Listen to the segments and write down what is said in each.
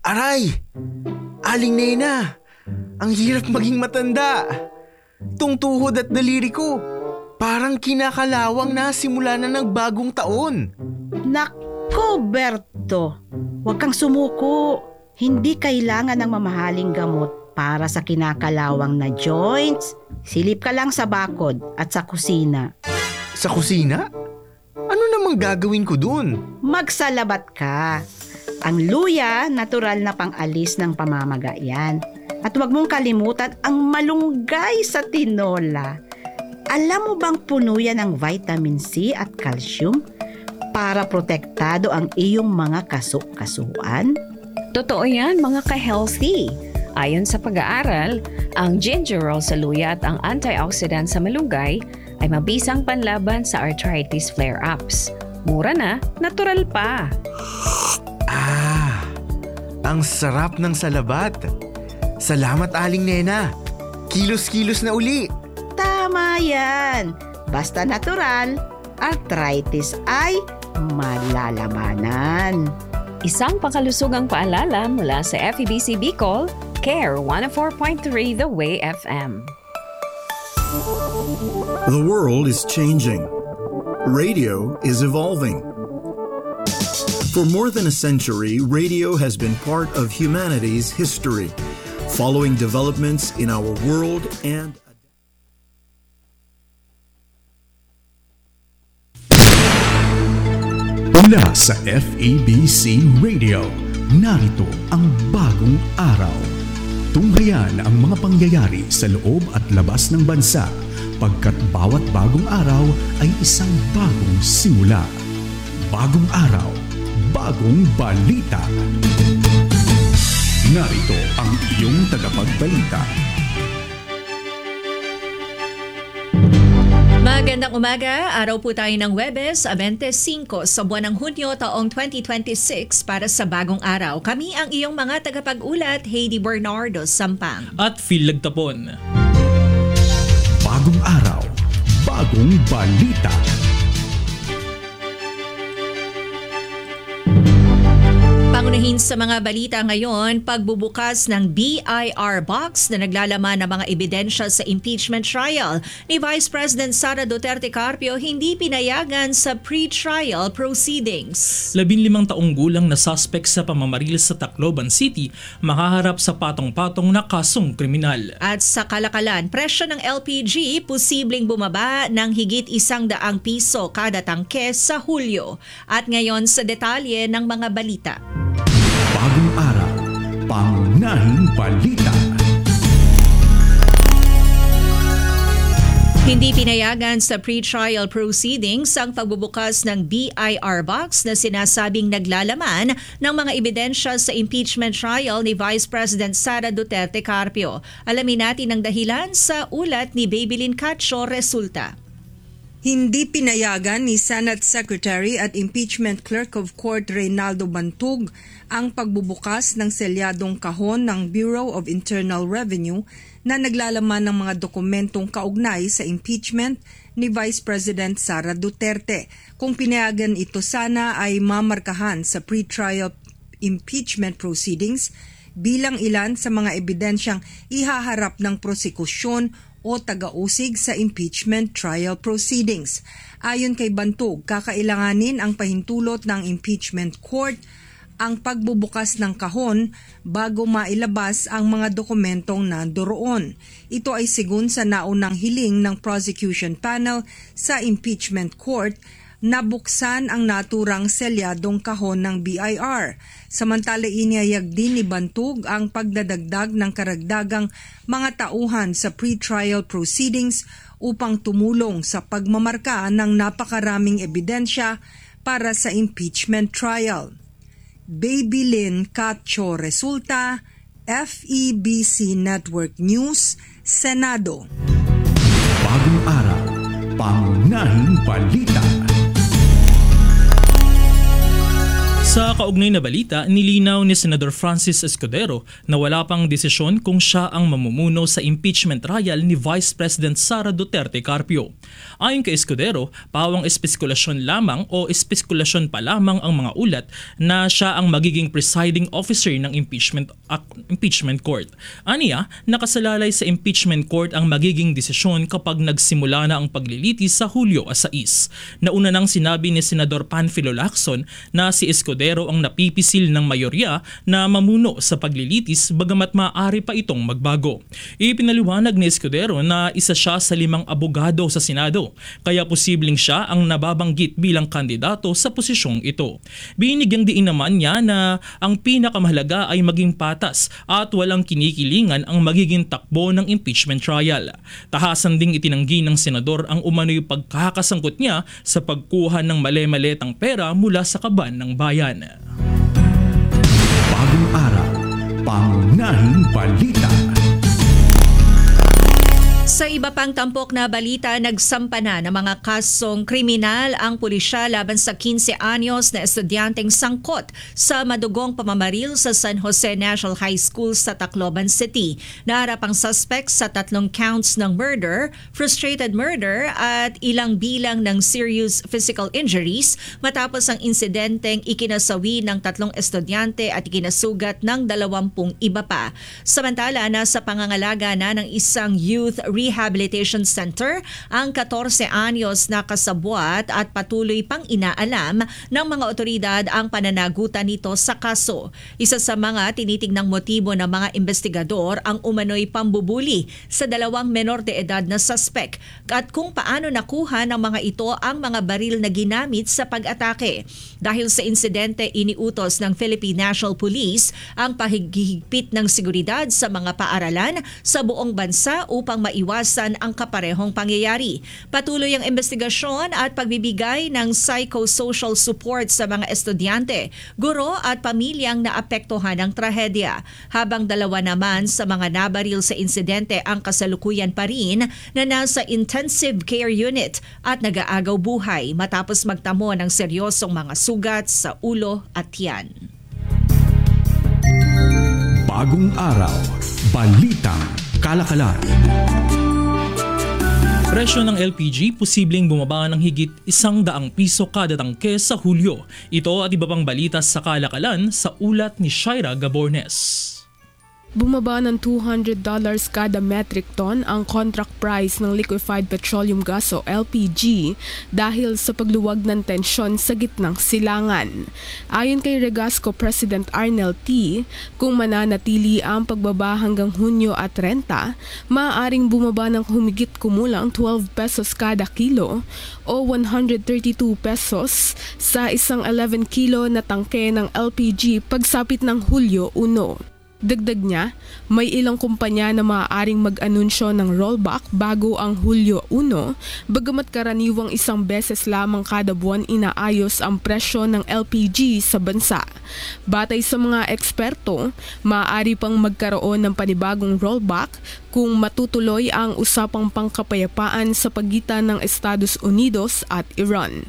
Aray! Aling Nena! Ang hirap maging matanda. Tungtuhod at daliri ko. Parang kinakalawang na simula na ng bagong taon. Nako, Berto. Huwag kang sumuko. Hindi kailangan ng mamahaling gamot para sa kinakalawang na joints. Silip ka lang sa bakod at sa kusina. Sa kusina? Ano namang gagawin ko dun? Magsalabat ka. Ang luya, natural na pang-alis ng pamamaga yan. At huwag mong kalimutan ang malunggay sa tinola. Alam mo bang puno yan ng vitamin C at calcium para protektado ang iyong mga kasukasuan? Totoo yan mga ka-healthy. Ayon sa pag-aaral, ang gingerol sa luya at ang antioxidant sa malunggay ay mabisang panlaban sa arthritis flare-ups. Mura na, natural pa. Ang sarap ng salabat. Salamat, Aling Nena. Kilos-kilos na uli. Tama yan. Basta natural, arthritis ay malalabanan. Isang pakalusugang paalala mula sa FEBC Bicol, CARE 104.3 The Way FM. The world is changing. Radio is evolving. For more than a century, radio has been part of humanity's history, following developments in our world and mula sa FEBC Radio, narito ang bagong araw. Tunghayan ang mga pangyayari sa loob at labas ng bansa, pagkat bawat bagong araw ay isang bagong simula. Bagong araw, bagong balita. Narito ang iyong tagapagbalita. Magandang umaga, araw po tayo ng Huwebes, 25 sa buwan ng Hunyo taong 2026 para sa bagong araw. Kami ang iyong mga tagapag-ulat, Heidi Bernardo Sampang. At Phil Lagtapon. Bagong araw, bagong balita. Pangunahin sa mga balita ngayon, pagbubukas ng BIR box na naglalaman ng mga ebidensya sa impeachment trial ni Vice President Sara Duterte Carpio hindi pinayagan sa pre-trial proceedings. 15 taong gulang na suspect sa pamamaril sa Tacloban City makaharap sa patong-patong na kasong kriminal. At sa kalakalan, presyo ng LPG posibleng bumaba ng higit 100 piso kada tangke sa Hulyo. At ngayon sa detalye ng mga balita. Bagong araw, pangunahing balita. Hindi pinayagan sa pre-trial proceedings ang pagbubukas ng BIR box na sinasabing naglalaman ng mga ebidensya sa impeachment trial ni Vice President Sara Duterte Carpio. Alamin natin ang dahilan sa ulat ni Babylin Cacho Resulta. Hindi pinayagan ni Senate Secretary at Impeachment Clerk of Court Reynaldo Bantug ang pagbubukas ng selyadong kahon ng Bureau of Internal Revenue na naglalaman ng mga dokumentong kaugnay sa impeachment ni Vice President Sara Duterte. Kung pinayagan ito sana ay mamarkahan sa pre-trial impeachment proceedings bilang ilan sa mga ebidensyang ihaharap ng prosekusyon o taga-usig sa impeachment trial proceedings. Ayon kay Bantog, kakailanganin ang pahintulot ng impeachment court ang pagbubukas ng kahon bago mailabas ang mga dokumentong nandoon. Ito ay sigun sa naunang hiling ng prosecution panel sa impeachment court na buksan ang naturang selyadong kahon ng BIR. Samantala inihayag din ni Bantug ang pagdadagdag ng karagdagang mga tauhan sa pre-trial proceedings upang tumulong sa pagmamarka ng napakaraming ebidensya para sa impeachment trial. Babylin Cacho Resulta, FEBC Network News, Senado. Bagong araw, pangunahing balita. Sa kaugnay na balita, nilinaw ni Senador Francis Escudero na wala pang desisyon kung siya ang mamumuno sa impeachment trial ni Vice President Sara Duterte Carpio. Ayon kay Escudero, pawang espekulasyon lamang o espekulasyon pa lamang ang mga ulat na siya ang magiging presiding officer ng impeachment court. Aniya, nakasalalay sa impeachment court ang magiging desisyon kapag nagsimula na ang paglilitis sa Hulyo 6. Nauna nang sinabi ni Senador Panfilo Lacson na si Escudero ang napipisil ng mayorya na mamuno sa paglilitis bagamat maaari pa itong magbago. Ipinaliwanag ni Escudero na isa siya sa 5 abogado sa Senado, kaya posibleng siya ang nababanggit bilang kandidato sa posisyong ito. Binigyang diin naman niya na ang pinakamahalaga ay maging patas at walang kinikilingan ang magiging takbo ng impeachment trial. Tahasan ding itinanggi ng senador ang umano'y pagkakasangkot niya sa pagkuha ng mali-maletang pera mula sa kaban ng bayan. Bagong araw, pangunahing balita. Sa iba pang tampok na balita, nagsampa na ng mga kasong kriminal ang pulisya laban sa 15 anyos na estudyanteng sangkot sa madugong pamamaril sa San Jose National High School sa Tacloban City. Naharap ang suspect sa 3 counts ng murder, frustrated murder at ilang bilang ng serious physical injuries matapos ang insidenteng ikinasawi ng 3 estudyante at ikinasugat ng 20 iba pa. Samantala, nasa pangangalaga na ng isang youth Rehabilitation Center ang 14 anyos na kasabwat at patuloy pang inaalam ng mga otoridad ang pananagutan nito sa kaso. Isa sa mga tinitingnang motibo ng mga investigador ang umano'y pambubuli sa 2 menor de edad na suspect at kung paano nakuha ng mga ito ang mga baril na ginamit sa pag-atake. Dahil sa insidente, iniutos ng Philippine National Police ang paghigpit ng seguridad sa mga paaralan sa buong bansa upang maiwasan ang kaparehong pangyayari. Patuloy ang investigasyon at pagbibigay ng psychosocial support sa mga estudyante, guro at pamilyang naapektuhan ng trahedya. Habang 2 naman sa mga nabaril sa insidente ang kasalukuyan pa rin na nasa intensive care unit at nag-aagaw buhay matapos magtamo ng seryosong mga sugat sa ulo at tiyan. Bagong araw, balitang kalakalan. Presyo ng LPG posibleng bumaba ng higit 100 piso kada tangke sa Hulyo. Ito at iba pang balita sa kalakalan sa ulat ni Shaira Gabornes. Bumaba ng $200 kada metric ton ang contract price ng liquefied petroleum gas o LPG dahil sa pagluwag ng tensyon sa gitnang silangan. Ayon kay Regasco President Arnel T., kung mananatili ang pagbaba hanggang Hunyo at 30, maaaring bumaba ng humigit kumulang 12 pesos kada kilo o 132 pesos sa isang 11 kilo na tangke ng LPG pagsapit ng Hulyo 1. Dagdag niya, may ilang kumpanya na maaaring mag-anunsyo ng rollback bago ang Hulyo 1, bagamat karaniwang 1 beses lamang kada buwan inaayos ang presyo ng LPG sa bansa. Batay sa mga eksperto, maaari pang magkaroon ng panibagong rollback kung matutuloy ang usapang pangkapayapaan sa pagitan ng Estados Unidos at Iran.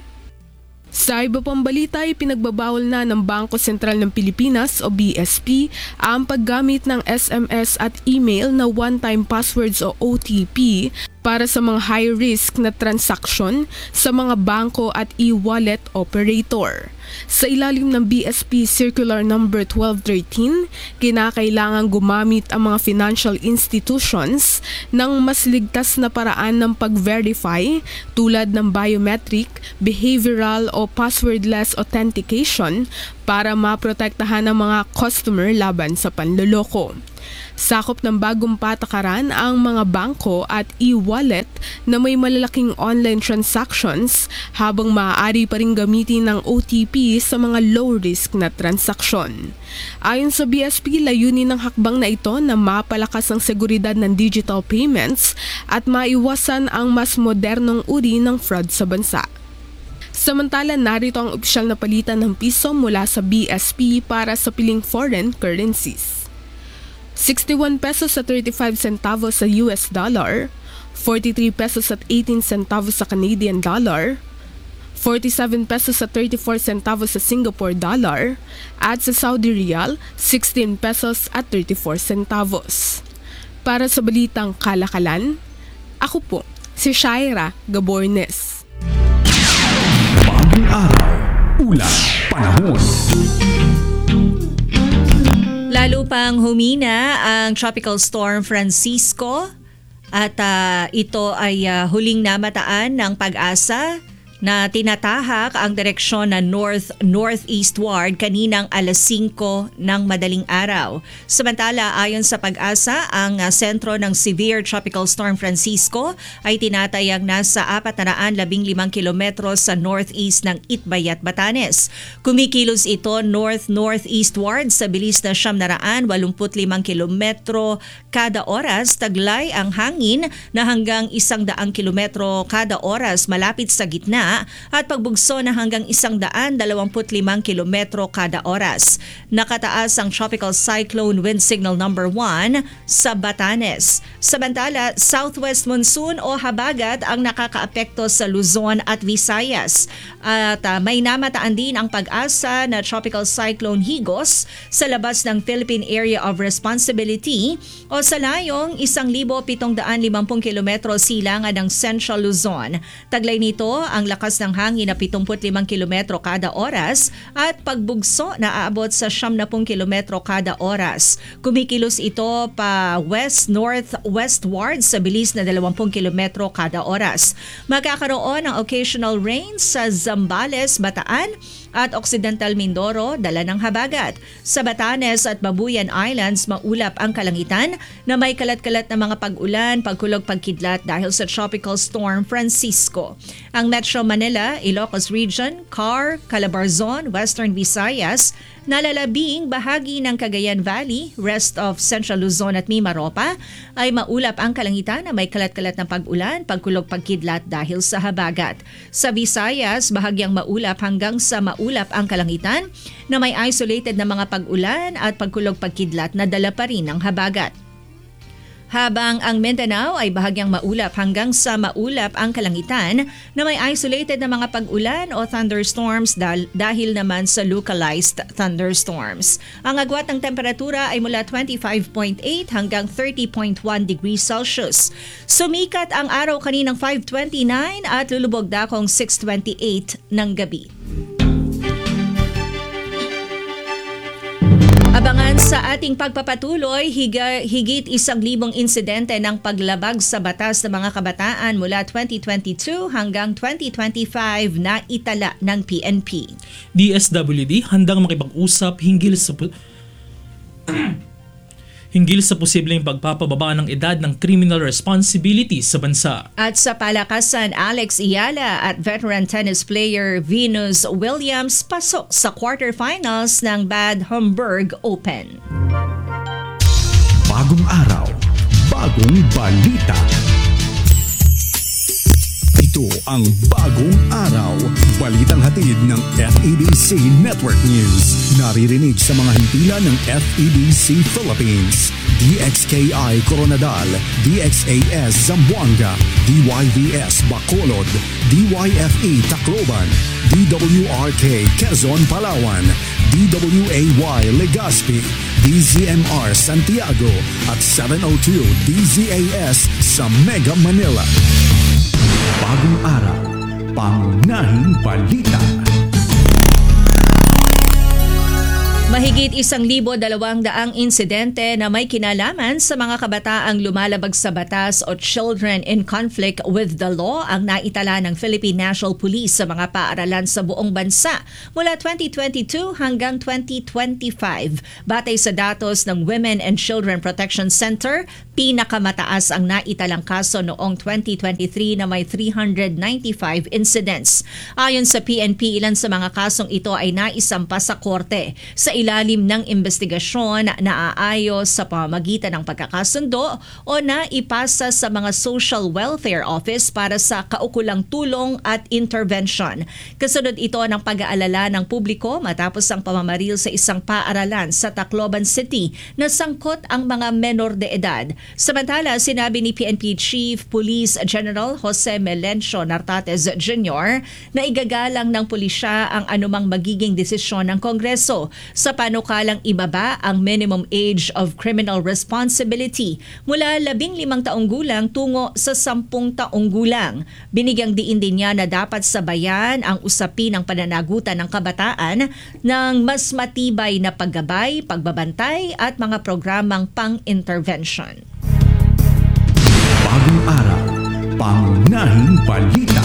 Sa iba pang balita, ipinagbabawal na ng Bangko Sentral ng Pilipinas o BSP ang paggamit ng SMS at email na one-time passwords o OTP para sa mga high-risk na transaksyon sa mga bangko at e-wallet operator. Sa ilalim ng BSP Circular No. 1213, kinakailangan gumamit ang mga financial institutions ng mas ligtas na paraan ng pag-verify tulad ng biometric, behavioral o passwordless authentication para maprotektahan ang mga customer laban sa panloloko. Sakop ng bagong patakaran ang mga bangko at e-wallet na may malalaking online transactions habang maaari pa rin gamitin ng OTP sa mga low-risk na transaksyon. Ayon sa BSP, layunin ng hakbang na ito na mapalakas ang seguridad ng digital payments at maiwasan ang mas modernong uri ng fraud sa bansa. Samantala, narito ang opisyal na palitan ng piso mula sa BSP para sa piling foreign currencies. 61 pesos at 35 centavos sa US dollar, 43 pesos at 18 centavos sa Canadian dollar, 47 pesos sa 34 centavos sa Singapore dollar, at sa Saudi Riyal, 16 pesos at 34 centavos. Para sa Balitang Kalakalan, ako po si Shaira Gabornes. Bagong araw, ulat, panahon. Lalo pang humina ang Tropical Storm Francisco at ito ay huling namataan ng Pag-asa na tinatahak ang direksyon na north-northeastward kaninang alas 5 ng madaling araw. Samantala, ayon sa Pag-asa, ang sentro ng Severe Tropical Storm Francisco ay tinatayang nasa 415 kilometros sa northeast ng Itbayat, Batanes. Kumikilos ito north-northeastward sa bilis na 785 kilometro kada oras. Taglay ang hangin na hanggang 100 kilometro kada oras malapit sa gitna at pagbugso na hanggang 125 kilometro kada oras. Nakataas ang Tropical Cyclone Wind Signal number 1 sa Batanes. Samantala, southwest monsoon o habagat ang nakakaapekto sa Luzon at Visayas. At may namataan din ang Pag-asa na Tropical Cyclone Higos sa labas ng Philippine Area of Responsibility o sa layong 1,750 kilometro silangan ng Central Luzon. Taglay nito ang lakas ng hangin na 75 kilometro kada oras at pagbugso na aabot sa 70 kilometro kada oras. Kumikilos ito pa west-northwestward sa bilis na 20 kilometro kada oras. Magkakaroon ng occasional rain sa Zambales, Bataan at Occidental Mindoro, dala ng habagat. Sa Batanes at Babuyan Islands, maulap ang kalangitan na may kalat-kalat na mga pag-ulan, pagkulog, pagkidlat dahil sa Tropical Storm Francisco. Ang Metro Manila, Ilocos Region, Car, Calabarzon, Western Visayas, nalalabing bahagi ng Cagayan Valley, rest of Central Luzon at Mimaropa ay maulap ang kalangitan na may kalat-kalat na pag-ulan, pagkulog, pagkidlat dahil sa habagat. Sa Visayas, bahagyang maulap hanggang sa maulap ang kalangitan na may isolated na mga pag-ulan at pagkulog, pagkidlat na dala pa rin ng habagat. Habang ang Mindanao ay bahagyang maulap hanggang sa maulap ang kalangitan na may isolated na mga pag-ulan o thunderstorms dahil naman sa localized thunderstorms. Ang agwat ng temperatura ay mula 25.8 hanggang 30.1 degrees Celsius. Sumikat ang araw kaninang 5:29 at lulubog dakong 6:28 ng gabi. Abangan sa ating pagpapatuloy, higit 1,000 insidente ng paglabag sa batas ng mga kabataan mula 2022 hanggang 2025 na itala ng PNP. DSWD handang makipag-usap hinggil sa posibleng pagpapababa ng edad ng criminal responsibility sa bansa. At sa palakasan, Alex Iyala at veteran tennis player Venus Williams pasok sa quarterfinals ng Bad Homburg Open. Bagong araw, bagong balita. Ito ang Bagong Araw, balitang hatid ng FEBC Network News. Naririnig sa mga hintila ng FEBC Philippines, DXKI Coronadal, DXAS Zamboanga, DYVS Bacolod, DYFE Tacloban, DWRK Quezon Palawan, DWAY Legazpi, DZMR Santiago at 702 DZAS sa Mega Manila. Bagong araw, pangunahing balita. Mahigit 1,200 insidente na may kinalaman sa mga kabataang lumalabag sa batas o children in conflict with the law ang naitala ng Philippine National Police sa mga paaralan sa buong bansa mula 2022 hanggang 2025. Batay sa datos ng Women and Children Protection Center, pinakamataas ang naitalang kaso noong 2023 na may 395 incidents. Ayon sa PNP, ilan sa mga kasong ito ay naisampa sa korte. Sa ilalim ng investigasyon na aayos sa pamamagitan ng pagkakasundo o na ipasa sa mga Social Welfare Office para sa kaukulang tulong at intervention. Kasunod ito ng pag-aalala ng publiko matapos ang pamamaril sa isang paaralan sa Tacloban City na sangkot ang mga menor de edad. Samantala, sinabi ni PNP Chief Police General Jose Melencio Nartates Jr. na igagalang ng pulisya ang anumang magiging desisyon ng Kongreso sa panukalang ibaba ang minimum age of criminal responsibility mula 15 taong gulang tungo sa 10 taong gulang. Binigyang diin din niya na dapat sabayan ang usapin ng pananagutan ng kabataan ng mas matibay na paggabay, pagbabantay at mga programang pang-intervention. Bagong araw, pangunahing balita.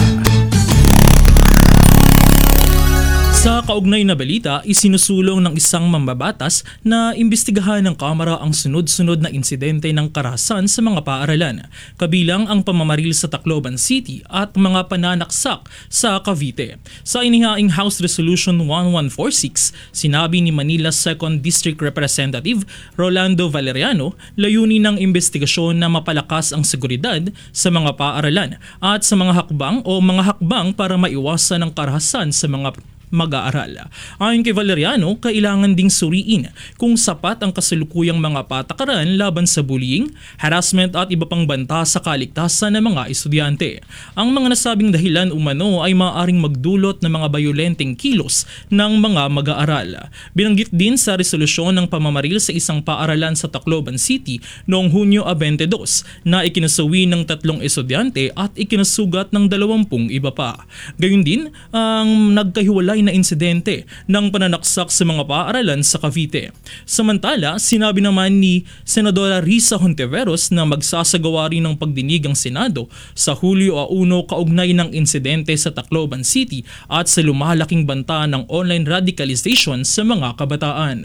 Sa kaugnay na balita, isinusulong ng isang mambabatas na imbestigahan ng Kamara ang sunod-sunod na insidente ng karahasan sa mga paaralan, kabilang ang pamamaril sa Tacloban City at mga pananaksak sa Cavite. Sa inihaing House Resolution 1146, sinabi ni Manila 2nd District Representative Rolando Valeriano, layunin ng investigasyon na mapalakas ang seguridad sa mga paaralan at sa mga hakbang para maiwasan ang karahasan sa mga mag-aaral. Ayon kay Valeriano, kailangan ding suriin kung sapat ang kasalukuyang mga patakaran laban sa bullying, harassment at iba pang banta sa kaligtasan ng mga estudyante. Ang mga nasabing dahilan umano ay maaaring magdulot ng mga bayolenteng kilos ng mga mag-aaral. Binanggit din sa resolusyon ng pamamaril sa isang paaralan sa Tacloban City noong Hunyo 22 na ikinasawi ng 3 estudyante at ikinasugat ng 20 iba pa. Gayun din ang nagkahiwalay na insidente ng pananaksak sa mga paaralan sa Cavite. Samantala, sinabi naman ni Senadora Risa Hontiveros na magsasagawa rin ng pagdinig ang Senado sa Hulyo 1 kaugnay ng insidente sa Tacloban City at sa lumalaking banta ng online radicalization sa mga kabataan.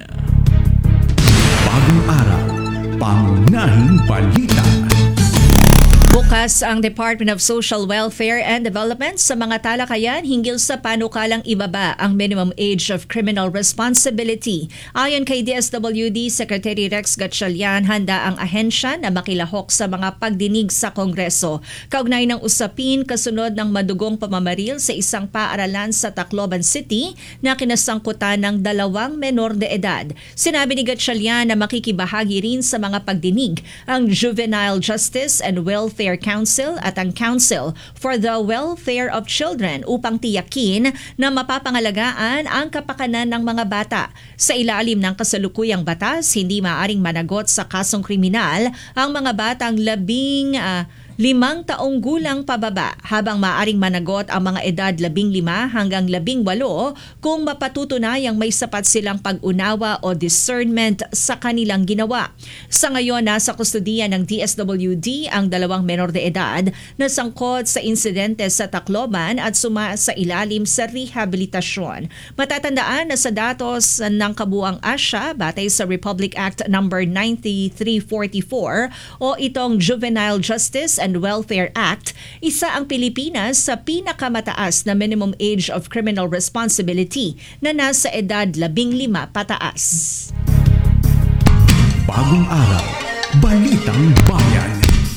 Bagong araw, pangunahing balita. Bukas ang Department of Social Welfare and Development sa mga talakayan hinggil sa panukalang ibaba ang minimum age of criminal responsibility. Ayon kay DSWD Secretary Rex Gatchalian, handa ang ahensya na makilahok sa mga pagdinig sa Kongreso. Kaugnay ng usapin kasunod ng madugong pamamaril sa isang paaralan sa Tacloban City na kinasangkutan ng 2 menor de edad. Sinabi ni Gatchalian na makikibahagi rin sa mga pagdinig ang Juvenile Justice and Welfare Council at ang Council for the Welfare of Children upang tiyakin na mapapangalagaan ang kapakanan ng mga bata. Sa ilalim ng kasalukuyang batas, hindi maaaring managot sa kasong kriminal ang mga batang 5 taong gulang pababa, habang maaring managot ang mga edad 15 hanggang 18 kung mapatutunayang may sapat silang pag-unawa o discernment sa kanilang ginawa. Sa ngayon, nasa kustudiya ng DSWD ang 2 menor de edad na sangkot sa insidente sa Tacloban at sa ilalim sa rehabilitasyon. Matatandaan na sa datos ng kabuang Asya, batay sa Republic Act No. 9344 o itong Juvenile Justice and Welfare Act, isa ang Pilipinas sa pinakamataas na minimum age of criminal responsibility na nasa edad 15 pataas. Bagong araw, balitang bayan.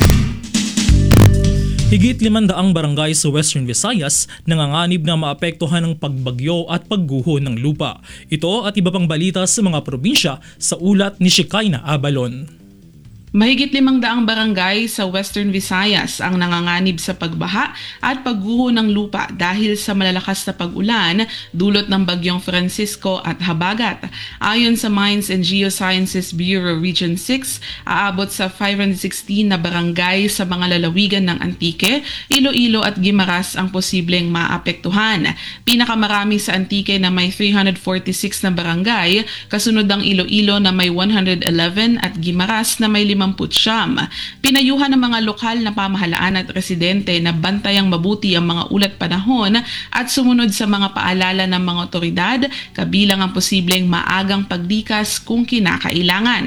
Higit 500 barangay sa Western Visayas nanganganib na maapektuhan ng pagbagyo at pagguho ng lupa. Ito at iba pang balita sa mga probinsya sa ulat ni Shekinah Abalon. Mahigit 500 barangay sa Western Visayas ang nanganganib sa pagbaha at pagguho ng lupa dahil sa malalakas na pag-ulan dulot ng bagyong Francisco at Habagat. Ayon sa Mines and Geosciences Bureau Region 6, aabot sa 516 na barangay sa mga lalawigan ng Antique, Iloilo at Guimaras ang posibleng maapektuhan. Pinakamarami sa Antique na may 346 na barangay, kasunod ang Iloilo na may 111 at Guimaras na may 50. Pinayuhan ng mga lokal na pamahalaan at residente na bantayang mabuti ang mga ulat panahon at sumunod sa mga paalala ng mga otoridad, kabilang ang posibleng maagang pagdikas kung kinakailangan.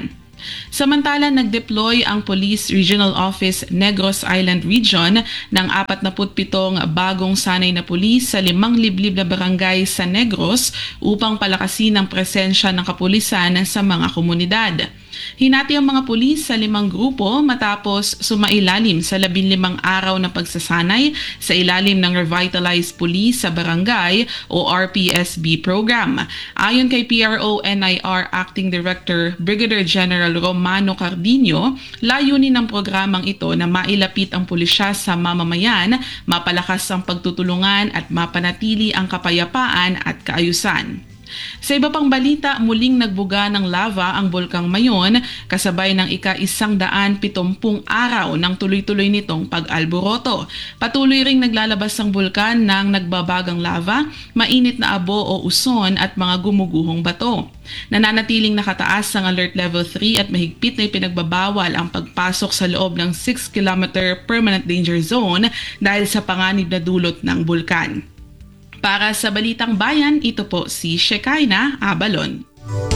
Samantala, nag-deploy ang Police Regional Office Negros Island Region ng 47 bagong sanay na pulis sa 5 liblib na barangay sa Negros upang palakasin ang presensya ng kapulisan sa mga komunidad. Hinati ang mga pulis sa 5 grupo matapos sumailalim sa 15 araw na pagsasanay sa ilalim ng Revitalized Police sa Barangay o RPSB program. Ayon kay PRO-NIR Acting Director Brigadier General Romano Cardino, layunin ng programang ito na mailapit ang pulisya sa mamamayan, mapalakas ang pagtutulungan at mapanatili ang kapayapaan at kaayusan. Sa iba pang balita, muling nagbuga ng lava ang Bulkang Mayon kasabay ng ika-170 araw ng tuloy-tuloy nitong pag-alboroto. Patuloy ring naglalabas ang bulkan ng nagbabagang lava, mainit na abo o uson at mga gumuguhong bato. Nananatiling nakataas ang Alert Level 3 at mahigpit na ipinagbabawal ang pagpasok sa loob ng 6-kilometer permanent danger zone dahil sa panganib na dulot ng bulkan. Para sa Balitang Bayan, ito po si Shekinah Abalon.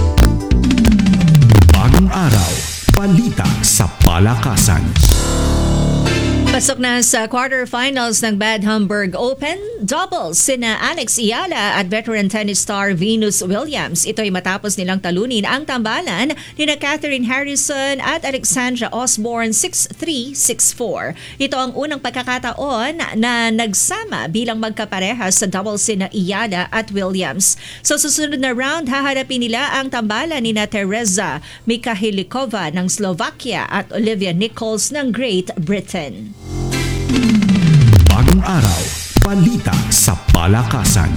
Bagong araw, balita sa palakasan. Pasok na sa quarterfinals ng Bad Homburg Open, doubles sina Alex Iyala at veteran tennis star Venus Williams. Ito'y matapos nilang talunin ang tambalan ni Catherine Harrison at Alexandra Osborne 6-3, 6-4. Ito ang unang pagkakataon na nagsama bilang magkaparehas sa doubles sina Iyala at Williams. Sa susunod na round, haharapin nila ang tambalan ni Teresa Mikhailíková ng Slovakia at Olivia Nichols ng Great Britain. Bagong araw, balita sa palakasan.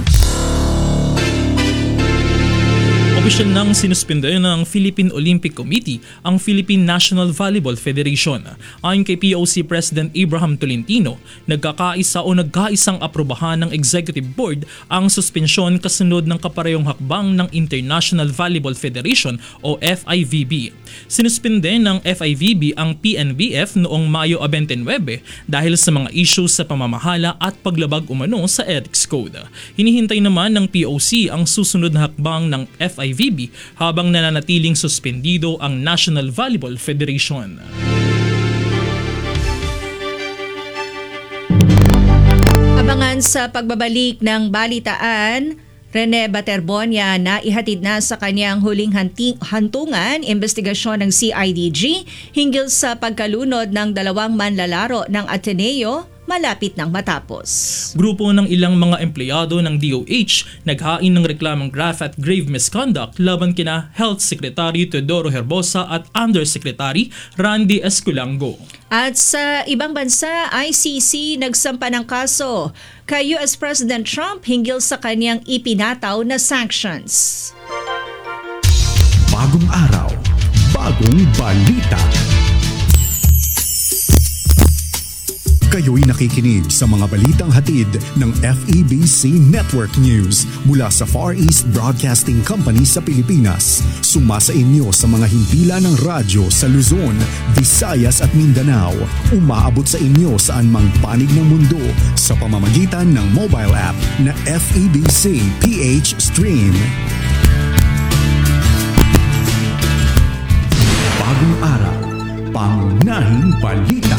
Opisyal nang sinuspende ng Philippine Olympic Committee ang Philippine National Volleyball Federation. Ayon kay POC President Abraham Tolentino, nagkaisang aprobahan ng Executive Board ang suspensyon kasunod ng kaparehong hakbang ng International Volleyball Federation o FIVB. Sinuspende ng FIVB ang PNBF noong Mayo 29 dahil sa mga issues sa pamamahala at paglabag umano sa Ethics Code. Hinihintay naman ng POC ang susunod na hakbang ng FIVB habang nananatiling suspendido ang National Volleyball Federation. Abangan sa pagbabalik ng balitaan, Rene Baterbonia na ihatid na sa kanyang huling hantungan investigasyon ng CIDG hinggil sa pagkalunod ng 2 manlalaro ng Ateneo malapit nang matapos. Grupo ng ilang mga empleyado ng DOH naghain ng reklamong graft at grave misconduct laban kina Health Secretary Teodoro Herbosa at Undersecretary Randy Esculango. At sa ibang bansa, ICC nagsampa ng kaso kay US President Trump hinggil sa kanyang ipinataw na sanctions. Bagong araw, bagong balita. Kayo'y nakikinig sa mga balitang hatid ng FEBC Network News mula sa Far East Broadcasting Company sa Pilipinas. Sumasa inyo sa mga himpilan ng radyo sa Luzon, Visayas at Mindanao. Umaabot sa inyo saan mang panig ng mundo sa pamamagitan ng mobile app na FEBC PH Stream. Bagong araw, pangunahing balita.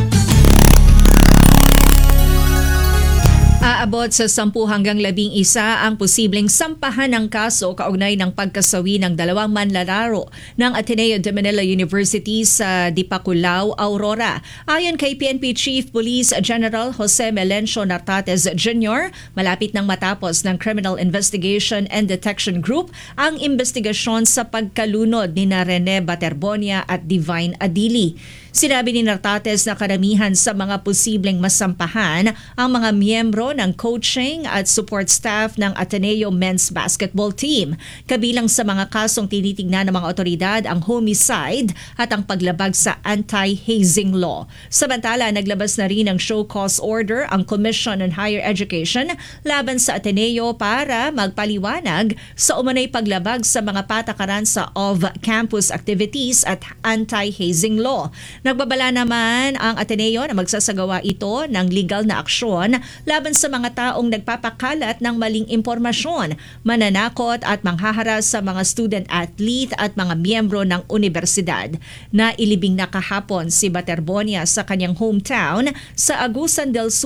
Aabot sa 10 hanggang 11 ang posibleng sampahan ng kaso kaugnay ng pagkasawi ng 2 manlalaro ng Ateneo de Manila University sa Dipaculao, Aurora. Ayon kay PNP Chief Police General Jose Melencio Nartates Jr., malapit nang matapos ng Criminal Investigation and Detection Group ang investigasyon sa pagkalunod ni Rene Baterbonia at Divine Adili. Sinabi ni Nartates na karamihan sa mga posibleng masampahan ang mga miyembro ng coaching at support staff ng Ateneo Men's Basketball Team. Kabilang sa mga kasong tinitingnan ng mga otoridad ang homicide at ang paglabag sa anti-hazing law. Samantala, naglabas na rin ng show cause order ang Commission on Higher Education laban sa Ateneo para magpaliwanag sa umunay paglabag sa mga patakaran sa off-campus activities at anti-hazing law. Nagbabala naman ang Ateneo na magsasagawa ito ng legal na aksyon laban sa mga taong nagpapakalat ng maling impormasyon, mananakot at manghaharas sa mga student-athlete at mga miyembro ng universidad. Nailibing na kahapon si Baterbonia sa kanyang hometown sa Agusan del Sur